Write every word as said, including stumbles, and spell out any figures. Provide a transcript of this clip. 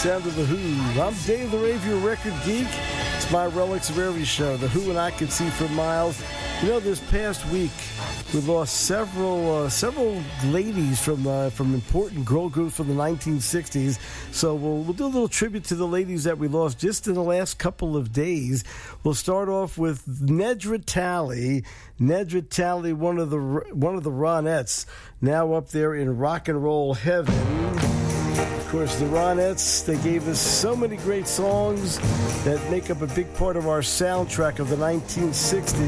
sound of The Who. I'm Dave the Rave, your record geek. It's my Relics of Rarity show, The Who and I Could See for Miles. You know, this past week, we lost several uh, several ladies from uh, from important girl groups from the nineteen sixties. So we'll, we'll do a little tribute to the ladies that we lost just in the last couple of days. We'll start off with Nedra Talley. Nedra Talley, one of the one of the Ronettes, now up there in rock and roll heaven. Of course, the Ronettes, they gave us so many great songs that make up a big part of our soundtrack of the nineteen sixties.